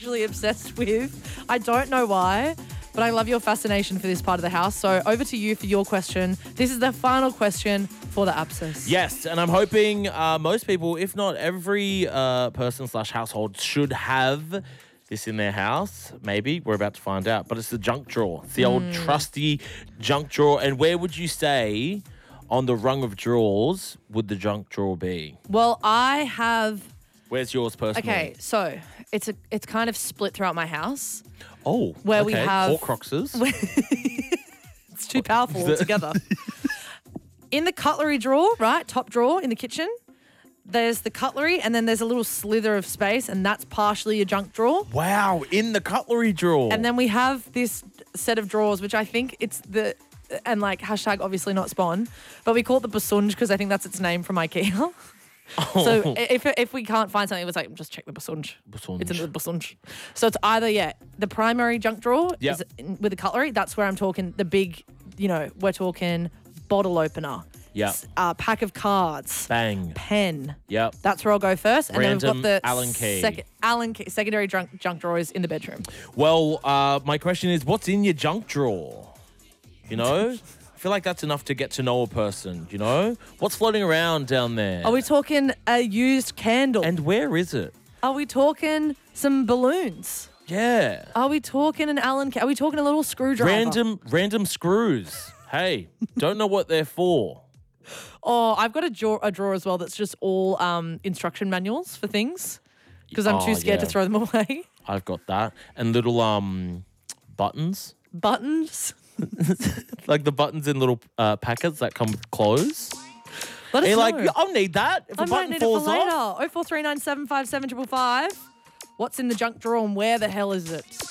actually obsessed with. I don't know why, but I love your fascination for this part of the house. So over to you for your question. This is the final question for the abscess. Yes, and I'm hoping most people, if not every person/household, should have this in their house. Maybe. We're about to find out. But it's the junk drawer. It's the old trusty junk drawer. And where would you say on the rung of drawers would the junk drawer be? Well, I have... Where's yours personally? Okay, so it's kind of split throughout my house. Oh, where we have Horcruxes. It's too powerful altogether. In the cutlery drawer, right, top drawer in the kitchen, there's the cutlery and then there's a little slither of space and that's partially a junk drawer. Wow, in the cutlery drawer. And then we have this set of drawers, which I think it's the, and like hashtag obviously not spawn, but we call it the basunge because I think that's its name from IKEA. Oh. So if we can't find something, it was like, just check the basunge. It's in the basunge. So it's either, the primary junk drawer is with the cutlery. That's where I'm talking the big, we're talking bottle opener. Yeah. Pack of cards. Bang. Pen. Yep. That's where I'll go first. And Random then we've got the Allen key. Secondary junk drawers in the bedroom. Well, my question is, what's in your junk drawer? I feel like that's enough to get to know a person, What's floating around down there? Are we talking a used candle? And where is it? Are we talking some balloons? Yeah. Are we talking an Allen key? Are we talking a little screwdriver? Random screws. Hey, don't know what they're for. Oh, I've got a drawer as well that's just all instruction manuals for things because I'm too scared to throw them away. I've got that. And little buttons. Buttons? Like the buttons in little packets that come with clothes. Let us know. Like, I'll need that if I a might button need falls it for off. later. 0439 757 555. What's in the junk drawer and where the hell is it?